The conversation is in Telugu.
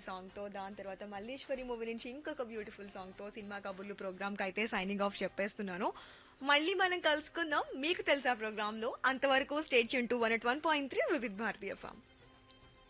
సాంగ్ తో, దాని తర్వాత మల్లీశ్వరి మూవీ నుంచి ఇంకొక బ్యూటిఫుల్ సాంగ్ తో సినిమా కబుర్లు ప్రోగ్రామ్ కి అయితే సైనింగ్ ఆఫ్ చెప్పేస్తున్నాను. మళ్ళీ మనం కలుసుకుందాం మీకు తెలుసా ప్రోగ్రామ్ లో. అంతవరకు state Yoon to 101.3 Vividh Bharatiya FM.